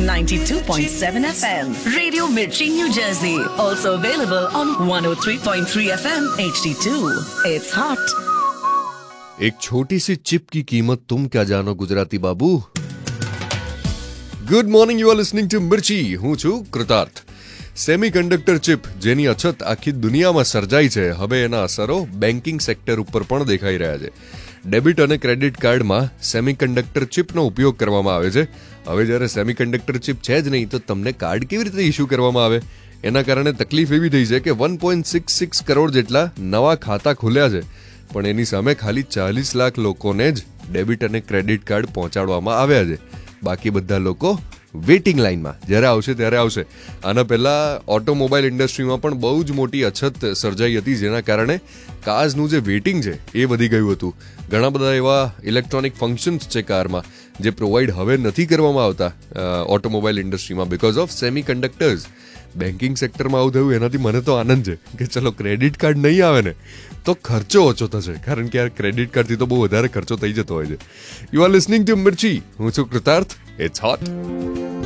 92.7 FM. Radio Mirchi, New Jersey. Also available on 103.3 FM HD2. It's hot. एक छोटी सी chip की कीमत तुम क्या जानो गुजराती बाबू. Good morning, you are listening to મિર્ચી. હું છું કૃતાર્થ. સેમિકન્ડક્ટર ચિપ જેની અછત આખી દુનિયામાં સર્જાઈ છે, હવે એના અસરો બેન્કિંગ સેક્ટર ઉપર પણ દેખાઈ રહ્યા છે. ડેબિટ અને ક્રેડિટ કાર્ડમાં સેમિકન્ડક્ટર ચિપનો ઉપયોગ કરવામાં આવે છે. હવે જ્યારે સેમિકન્ડક્ટર ચિપ છે જ નહીં તો તમને કાર્ડ કેવી રીતે ઇસ્યુ કરવામાં આવે? એના કારણે તકલીફ એવી થઈ છે કે 1.66 કરોડ જેટલા નવા ખાતા ખુલ્યા છે, પણ એની સામે ખાલી 40 લાખ લોકોને જ ડેબિટ અને ક્રેડિટ કાર્ડ પહોંચાડવામાં આવ્યા છે. બાકી બધા લોકો વેઇટિંગ લાઇનમાં જ્યારે આવશે ત્યારે આવશે. આના પહેલાં ઓટોમોબાઈલ ઇન્ડસ્ટ્રીમાં પણ બહુ જ મોટી અછત સર્જાઈ હતી, જેના કારણે કાર્સનું જે વેઇટિંગ છે એ વધી ગયું હતું. ઘણા બધા એવા ઇલેક્ટ્રોનિક ફંક્શન્સ છે કારમાં જે પ્રોવાઈડ હવે નથી કરવામાં આવતા ઓટોમોબાઈલ ઇન્ડસ્ટ્રીમાં બિકોઝ ઓફ સેમિકન્ડક્ટર્સ. બેન્કિંગ સેક્ટરમાં આવું થયું એનાથી મને તો આનંદ છે કે ચલો ક્રેડિટ કાર્ડ નહીં આવે ને તો ખર્ચો ઓછો થશે, કારણ કે આ ક્રેડિટ કાર્ડથી તો બહુ વધારે ખર્ચો થઈ જતો હોય છે. યુ આર લિસનિંગ ટુ મિર્ચી. હું છું કૃતાર્થ. It's hot.